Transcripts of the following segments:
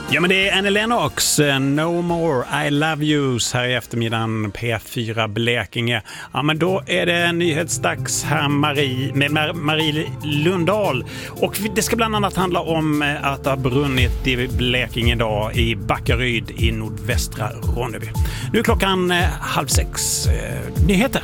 Ja, men det är Annie Lennox, No More I Love Yous här i eftermiddagen P4 Blekinge. Ja, men då är det nyhetsdags här med Marie Lundahl. Och det ska bland annat handla om att det har brunnit i Blekinge idag i Backaryd i nordvästra Ronneby. Nu är klockan 5:30. Nyheter.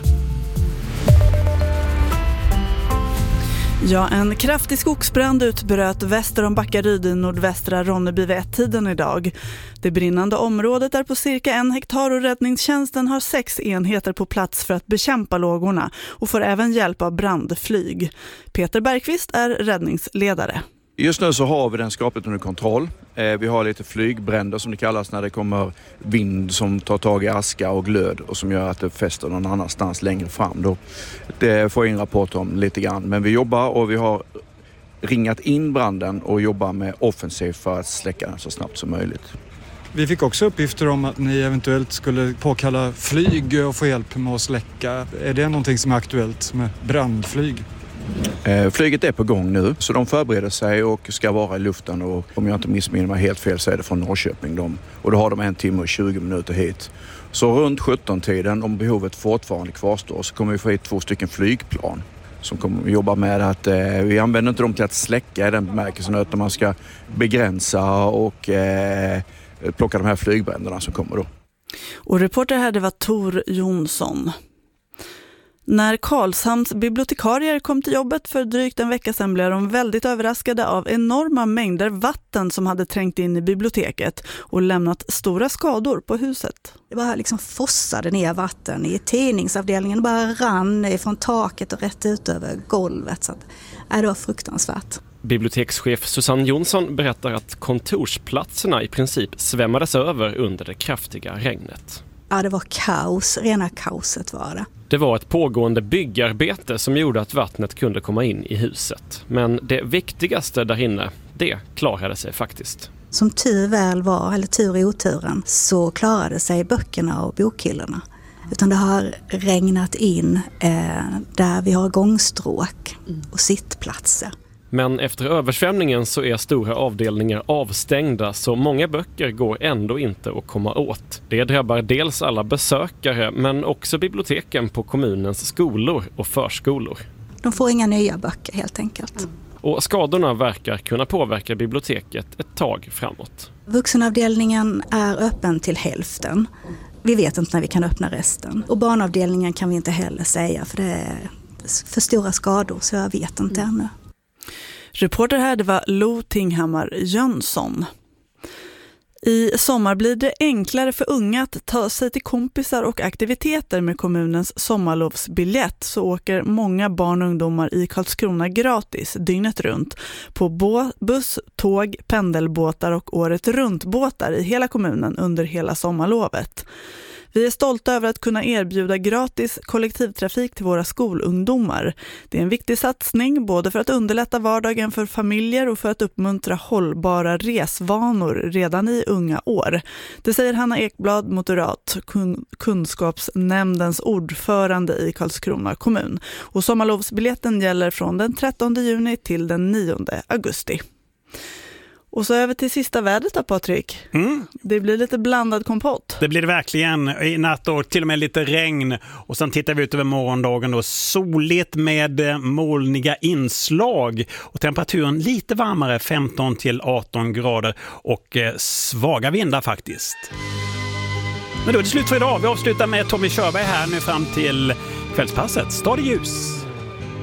Ja, en kraftig skogsbrand utbröt väster om Backaryd i nordvästra Ronneby vid 1-tiden idag. Det brinnande området är på cirka 1 hektar och räddningstjänsten har 6 enheter på plats för att bekämpa lågorna och får även hjälp av brandflyg. Peter Bergqvist är räddningsledare. Just nu så har vi den skapligt under kontroll. Vi har lite flygbränder som det kallas när det kommer vind som tar tag i aska och glöd och som gör att det fäster någon annanstans längre fram. Då. Det får jag in rapport om lite grann. Men vi jobbar och vi har ringat in branden och jobbar med offensiv för att släcka den så snabbt som möjligt. Vi fick också uppgifter om att ni eventuellt skulle påkalla flyg och få hjälp med att släcka. Är det någonting som är aktuellt med brandflyg? Flyget är på gång nu, så de förbereder sig och ska vara i luften, och om jag inte missminner mig helt fel så är det från Norrköping och då har de 1 timme och 20 minuter hit. Så runt 17-tiden, om behovet fortfarande kvarstår, så kommer vi få hit 2 stycken flygplan som kommer jobba med att vi använder inte dem till att släcka i den bemärkelsen, utan man ska begränsa och plocka de här flygbränderna som kommer då. Och reporter här, det var Tor Jonsson. När Karlshamns bibliotekarier kom till jobbet för drygt en vecka sedan blev de väldigt överraskade av enorma mängder vatten som hade trängt in i biblioteket och lämnat stora skador på huset. Det bara liksom fossade ner vatten i tidningsavdelningen, bara rann från taket och rätt ut över golvet. Så att, det var fruktansvärt. Bibliotekschef Susanne Jonsson berättar att kontorsplatserna i princip svämmades över under det kraftiga regnet. Ja, det var kaos. Rena kaoset var det. Det var ett pågående byggarbete som gjorde att vattnet kunde komma in i huset. Men det viktigaste där inne, det klarade sig faktiskt. Som tur väl var, eller tur i oturen, så klarade sig böckerna och bokhyllorna. Utan det har regnat in där vi har gångstråk och sittplatser. Men efter översvämningen så är stora avdelningar avstängda, så många böcker går ändå inte att komma åt. Det drabbar dels alla besökare men också biblioteken på kommunens skolor och förskolor. De får inga nya böcker helt enkelt. Och skadorna verkar kunna påverka biblioteket ett tag framåt. Vuxenavdelningen är öppen till hälften. Vi vet inte när vi kan öppna resten. Och barnavdelningen kan vi inte heller säga, för det är för stora skador, så jag vet inte ännu. Reporter här, det var Lo Tinghammar Jönsson. I sommar blir det enklare för unga att ta sig till kompisar och aktiviteter med kommunens sommarlovsbiljett, så åker många barn och ungdomar i Karlskrona gratis dygnet runt på buss, tåg, pendelbåtar och året runt-båtar i hela kommunen under hela sommarlovet. Vi är stolta över att kunna erbjuda gratis kollektivtrafik till våra skolungdomar. Det är en viktig satsning både för att underlätta vardagen för familjer och för att uppmuntra hållbara resvanor redan i unga år. Det säger Hanna Ekblad, moderat, kunskapsnämndens ordförande i Karlskrona kommun. Och sommarlovsbiljetten gäller från den 13 juni till den 9 augusti. Och så över till sista vädret då, Patrik. Det blir lite blandad kompott. Det blir det verkligen. I natt och till och med lite regn. Och sen tittar vi ut över morgondagen då. Soligt med molniga inslag. Och temperaturen lite varmare, 15 till 18 grader. Och svaga vindar faktiskt. Men då är det slut för idag. Vi avslutar med Tommy Körberg här nu fram till kvällspasset. Stad i ljus.